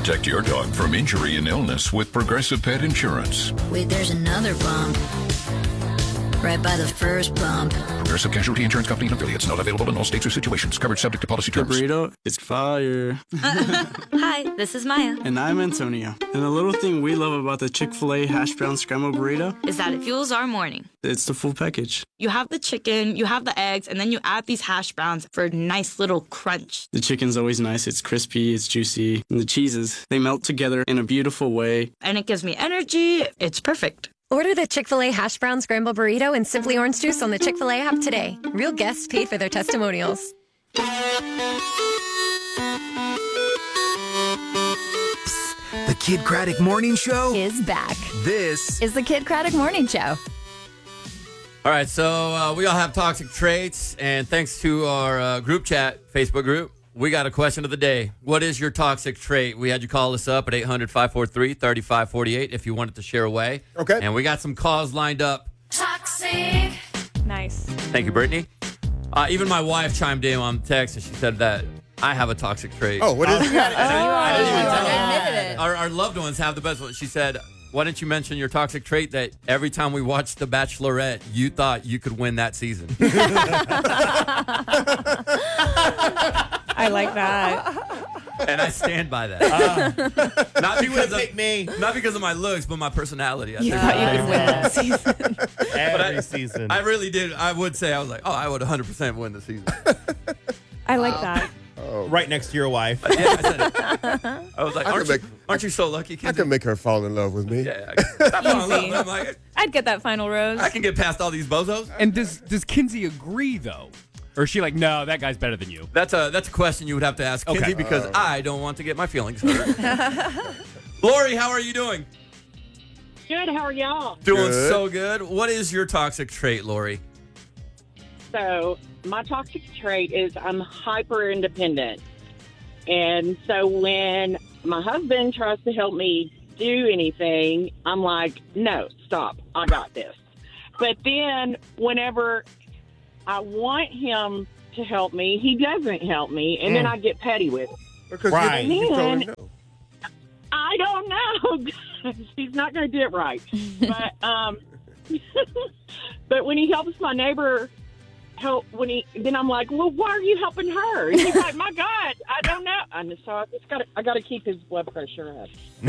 Protect your dog from injury and illness with Progressive Pet Insurance. Wait, there's another bump. Right by the first bump. Progressive Casualty Insurance Company and affiliates. Not available in all states or situations. Coverage subject to policy The terms. burrito is fire. Hi, this is Maya. And I'm Antonio. And the little thing we love about the Chick-fil-A hash brown scrambled burrito Is that it fuels our morning. it's the full package. You have the chicken, you have the eggs, and then you add these hash browns for a nice little crunch. The chicken's always nice. It's crispy, it's juicy. And the cheeses, they melt together in a beautiful way. And it gives me energy. It's perfect. Order the Chick-fil-A hash brown scramble burrito and Simply Orange Juice on the Chick-fil-A app today. Real guests paid for their testimonials. The Kid Craddock Morning Show is back. This is the Kid Craddock Morning Show. All right, so we all have toxic traits, and thanks to our group chat, Facebook group, we got a question of the day. What is your toxic trait? We had you call us up at 800-543-3548 if you wanted to share away. Okay. And we got some calls lined up. Toxic. Nice. Thank you, Brittany. Even my wife chimed in on text, and she said that I have a toxic trait. Oh, what is it? I didn't even tell her. Our loved ones have the best one. She said, why didn't you mention your toxic trait that every time we watched The Bachelorette, you thought you could win that season? I like that. And I stand by that. Not because of my looks, but my personality. You thought you could win that season. Every season. I really did. I would say, I was like, oh, I would 100% win the season. I like that. Right next to your wife. Yeah, I said it. I was like, aren't you so lucky, I can make her fall in love with me. Yeah, stop falling in love. I'm like, I'd get that final rose. I can get past all these bozos. And does Kinsey agree, though? Or is she like, no, that guy's better than you? That's a question you would have to ask Kinsey because I don't want to get my feelings hurt. Lori, how are you doing? Good. How are y'all? Doing so good. What is your toxic trait, Lori? So my toxic trait is I'm hyper independent. And so when my husband tries to help me do anything, I'm like, no, stop. I got this. But then whenever I want him to help me, he doesn't help me. And then I get petty with him. Because Right. you told her no. I don't know. He's not going to do it right. But but when he helps my neighbor then I'm like, well, why are you helping her? And he's like, my God, I don't know. And so I got to keep his blood pressure up.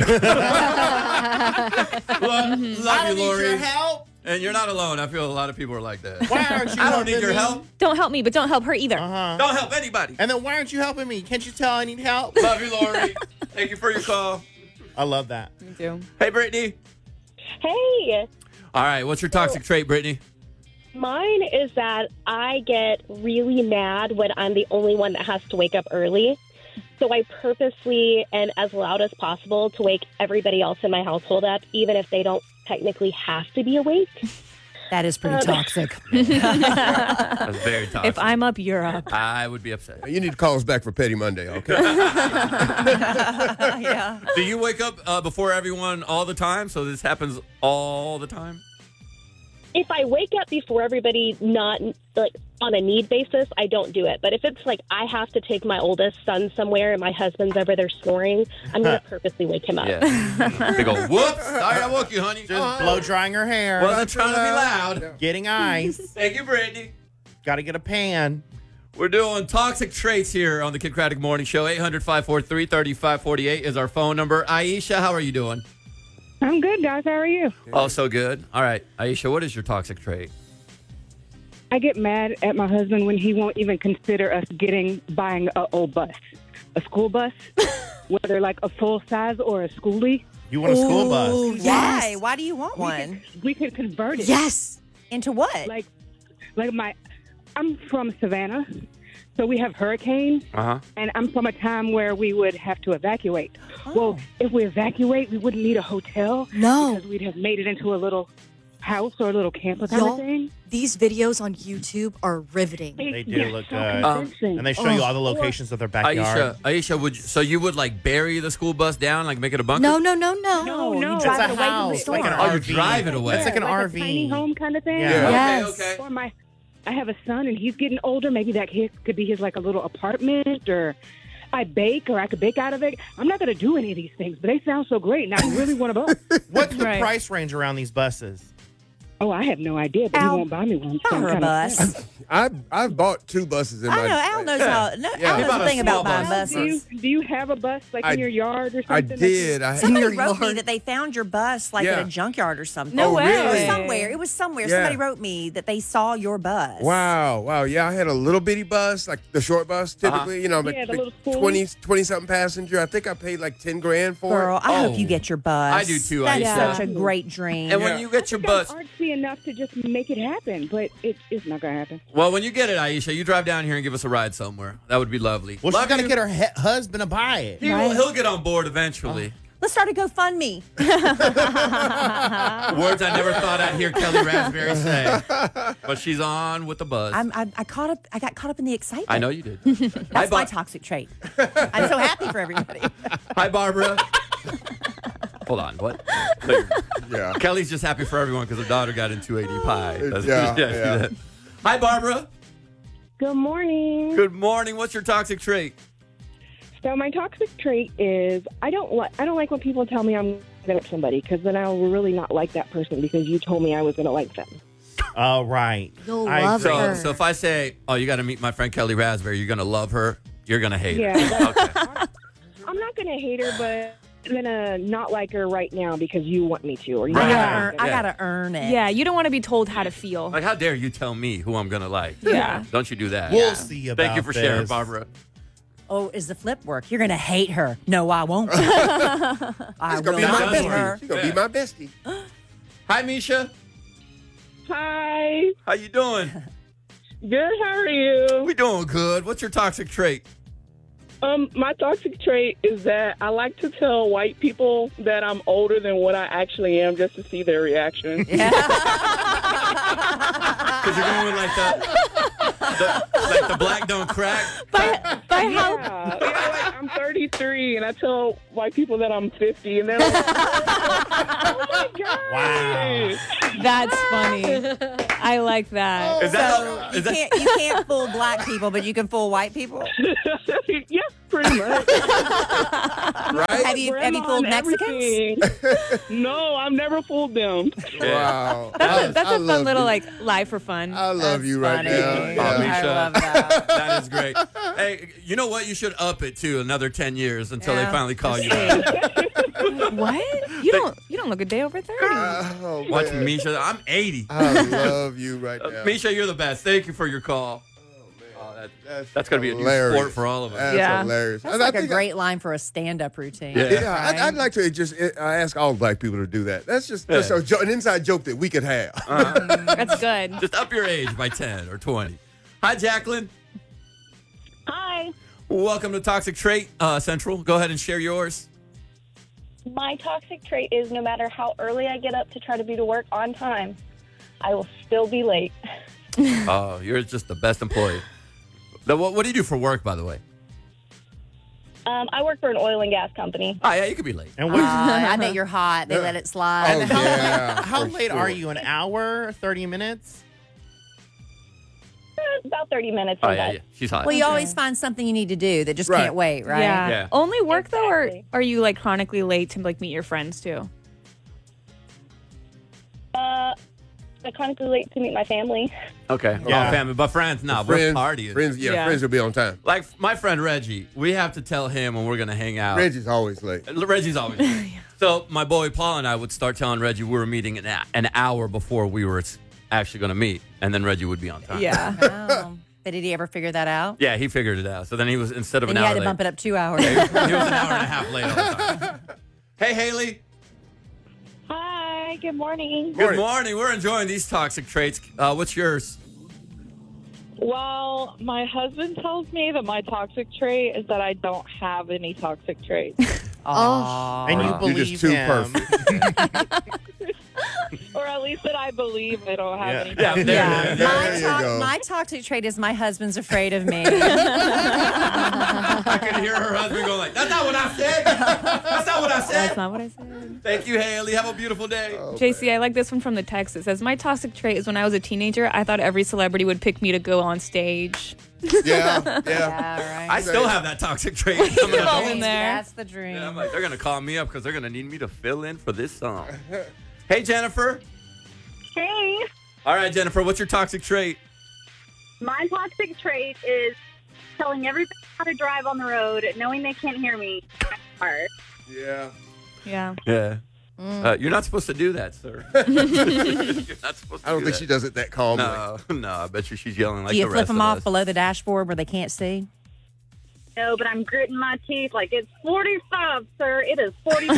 Love you, Lori. Your help. And you're not alone. I feel a lot of people are like that. Why aren't you I don't need helping your me? help. Don't help me, but don't help her either. Don't help anybody. And then why aren't you helping me? Can't you tell I need help? Love you, Lori. Thank you for your call. I love that. Me too. Hey, Brittany. Hey, All right, what's your toxic trait, Brittany? mine is that I get really mad when I'm the only one that has to wake up early. So I purposely and as loud as possible to wake everybody else in my household up, even if they don't technically have to be awake. That is pretty toxic. That's very toxic. If I'm up, you're up. I would be upset. You need to call us back for Petty Monday, okay? Yeah. Do you wake up before everyone all the time? So this happens all the time? If I wake up before everybody, not like on a need basis, I don't do it. But if it's like I have to take my oldest son somewhere and my husband's over there snoring, I'm going to purposely wake him up. Yeah. They go, whoops, sorry I woke you, honey. Just blow drying her hair. Wasn't trying to be loud. Getting ice. Thank you, Brittany. Got to get a pan. We're doing toxic traits here on the Kid Craddock Morning Show. 800-543-3548 is our phone number. Aisha, how are you doing? I'm good, guys. How are you? Oh, so good. All right, Aisha, what is your toxic trait? I get mad at my husband when he won't even consider us buying an old bus, a school bus, whether like a full size or a schoolie. You want a school bus? Why? Why do you want one? We could convert it. Yes. Into what? Like I'm from Savannah, so we have hurricanes, and I'm from a time where we would have to evacuate. Oh. Well, if we evacuate, we wouldn't need a hotel. No. Because we'd have made it into a little house or a little camper kind of thing. These videos on YouTube are riveting. They do look so good. convincing. And they show you all the locations of their backyard. Aisha, you would like bury the school bus down, like make it a bunker? No. No. You It's drive a it away from the house, storm. like an Oh, you RV. drive it away. It's like an like RV. a tiny home kind of thing. Yeah. Yes. Okay. Or I have a son and he's getting older. Maybe that could be his like a little apartment or I bake or I could bake out of it. I'm not going to do any of these things, but they sound so great, and I really want a bus. What's the price range around these buses? Oh, I have no idea, but he won't buy me one. Buy her a bus. I've bought 2 buses in my. I know. Al knows how. Al knows the thing about buying buses. Do you have a bus in your yard or something? I did. Somebody wrote me that they found your bus at a junkyard or something. No way. Really? It was somewhere. Yeah. Somebody wrote me that they saw your bus. Wow. Yeah, I had a little bitty bus, like the short bus, typically. the like little school. 20-something passenger. I think I paid like $10,000 for Girl, it. I hope you get your bus. I do too, That's Aisha. such a great dream. And when you get your bus, artsy enough to just make it happen, but it's not going to happen. well, when you get it, Aisha, you drive down here and give us a ride somewhere. That would be lovely. Well, she's got to get her husband to buy it. He'll get on board eventually. Let's start a GoFundMe. Words I never thought I'd hear Kelly Raspberry say. But she's on with the buzz. I got caught up in the excitement. I know you did. That's my toxic trait. I'm so happy for everybody. Hi, Barbara. Hold on, what? Yeah. Kelly's just happy for everyone because her daughter got in 280 pie. Yeah. Hi, Barbara. Good morning. Good morning. What's your toxic trait? So my toxic trait is I don't like when people tell me I'm going to somebody, because then I'll really not like that person because you told me I was going to like them. Oh, right. You'll love her. So if I say, oh, you got to meet my friend Kelly Raspberry, you're going to love her, you're going to hate her. Yeah. Okay. I'm not going to hate her, but I'm going to not like her right now because you want me to. Or you I gotta earn it. Yeah, you don't want to be told how to feel. Like, how dare you tell me who I'm going to like? Yeah. Don't you do that. We'll see about Thank you for sharing, Barbara. Oh, is the flip work? You're going to hate her. No, I won't. I She's going to will be my not hate her. bestie. She's going to be my bestie. Hi, Misha. Hi. How you doing? Good. How are you? We doing good. What's your toxic trait? My toxic trait is that I like to tell white people that I'm older than what I actually am just to see their reaction. Because you're going with like the black don't crack. By how? Like I'm 33 and I tell white people that I'm 50 and they're like, oh my God. Wow. That's funny. I like that. You can't fool black people, but you can fool white people. Yeah, pretty much. Right? Have you fooled Mexicans? No, I've never fooled them. Wow. That's a I fun love little you. lie for fun. I love you right funny. now. Oh, Yeah. Misha. I love that. That is great. Hey, you know what? You should up it to another 10 years until they Yeah. finally call you. What? You don't look a day over 30. Oh, Watch man. Misha. I'm 80. I love you right now. Misha, you're the best. Thank you for your call. That's going to be a new hilarious. sport for all of us. That's Yeah. hilarious. That's And I like a think great line for a stand-up routine. Yeah. I'd like to just ask all black people to do that. That's just an inside joke that we could have. That's good. Just up your age by 10 or 20. Hi, Jacqueline. Hi. Welcome to Toxic Trait Central. Go ahead and share yours. My toxic trait is no matter how early I get up to try to be to work on time, I will still be late. Oh, you're just the best employee. What do you do for work, by the way? I work for an oil and gas company. Oh, yeah, you could be late. And what, I bet you're hot. They let it slide. Oh, yeah. how for late sure. are you? An hour? 30 minutes? About 30 minutes. Oh, sometimes. yeah. She's hot. Well, you always find something you need to do that just Right. can't wait, right? Yeah. Yeah. Only work though, or Exactly. are you like chronically late to like meet your friends too? I chronically late to meet my family. Okay. Yeah. Oh, family. But friends, no. We're partying. Friends Yeah. will be on time. Like my friend Reggie, we have to tell him when we're going to hang out. Reggie's always late. Reggie's always late. So my boy Paul and I would start telling Reggie we were meeting an hour before we were actually going to meet. And then Reggie would be on time. Yeah. Oh. But did he ever figure that out? Yeah, he figured it out. So then he was, instead of And an you hour had to late, bump it up 2 hours. he was an hour and a half late all the time. Hey, Haley. Hi, good morning. Good morning. We're enjoying these toxic traits. What's yours? Well, my husband tells me that my toxic trait is that I don't have any toxic traits. And you You're believe just too him. perfect. Or at least that I believe I don't have any. Yeah, there My, you go. my toxic trait is my husband's afraid of me. I can hear her husband going like, "That's not what I said. That's not what I said." That's not what I said. Thank you, Haley. Have a beautiful day. JC, I like this one from the text. It says, my toxic trait is when I was a teenager, I thought every celebrity would pick me to go on stage. Yeah. Right. I still have that toxic trait. I'm an adult. in there. That's the dream. Yeah, I'm like, they're gonna call me up because they're gonna need me to fill in for this song. Hey, Jennifer. Hey, All right, Jennifer. What's your toxic trait? my toxic trait is telling everybody how to drive on the road, knowing they can't hear me. Hard. Yeah. Yeah. Yeah. You're not supposed to do that, sir. You're not supposed to I don't do think that. she does it that calmly. No, I bet you she's yelling like Do you the flip rest them of off us. below the dashboard where they can't see? No, but I'm gritting my teeth like it's 45, sir. It is 45.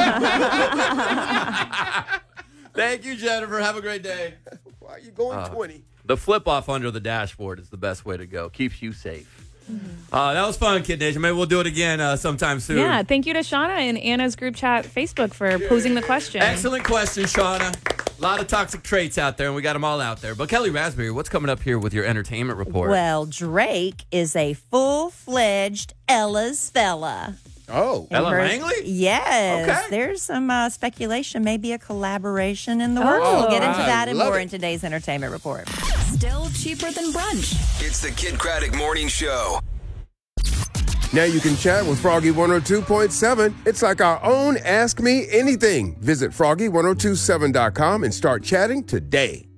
Thank you, Jennifer. Have a great day. Why are you going 20? The flip off under the dashboard is the best way to go. Keeps you safe. That was fun, Kid Nation. Maybe we'll do it again sometime soon. Yeah, thank you to Shauna and Anna's group chat Facebook for posing the question. Excellent question, Shauna. A lot of toxic traits out there, and we got them all out there. But Kelly Raspberry, what's coming up here with your entertainment report? Well, Drake is a full-fledged Ella's fella. Oh. Ella Her- Langley? Yes. Okay. There's some speculation, maybe a collaboration in the works. We'll get into I that and love more it. in today's entertainment report. Still cheaper than brunch. It's the Kid Craddock Morning Show. Now you can chat with Froggy 102.7. It's like our own Ask Me Anything. Visit Froggy1027.com and start chatting today.